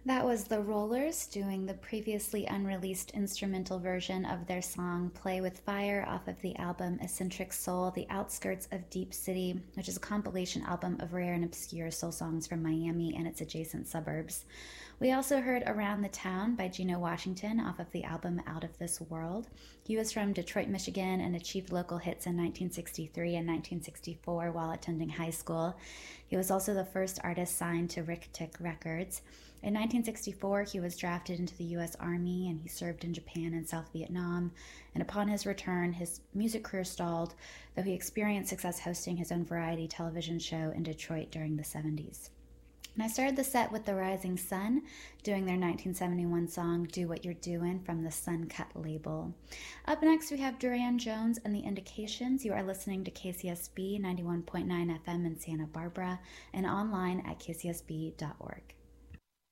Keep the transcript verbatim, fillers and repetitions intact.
That was the Rollers doing the previously unreleased instrumental version of their song Play with Fire off of the album Eccentric Soul, The Outskirts of Deep City, which is a compilation album of rare and obscure soul songs from Miami and its adjacent suburbs. We also heard Around the Town by Geno Washington off of the album Out of This World. He was from Detroit, Michigan, and achieved local hits in nineteen sixty-three and nineteen sixty-four while attending high school. He was also the first artist signed to Rick Tick Records. In nineteen sixty-four, he was drafted into the U S Army and he served in Japan and South Vietnam. And upon his return, his music career stalled, though he experienced success hosting his own variety television show in Detroit during the seventies. And I started the set with The Rising Sun, doing their nineteen seventy-one song Do What You're Doing from the Sun Cut label. Up next, we have Duran Jones and the Indications. You are listening to K C S B ninety-one point nine F M in Santa Barbara and online at k c s b dot org.